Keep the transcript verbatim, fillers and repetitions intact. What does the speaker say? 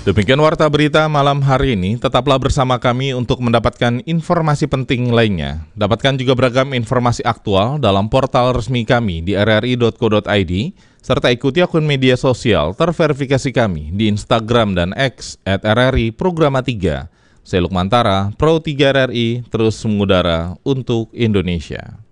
Demikian Warta Berita malam hari ini. Tetaplah bersama kami untuk mendapatkan informasi penting lainnya. Dapatkan juga beragam informasi aktual dalam portal resmi kami di r r i dot co dot i d, serta ikuti akun media sosial terverifikasi kami di Instagram dan X at r r i programa tiga. Saya Lukmantara, Pro tiga R R I, terus mengudara untuk Indonesia.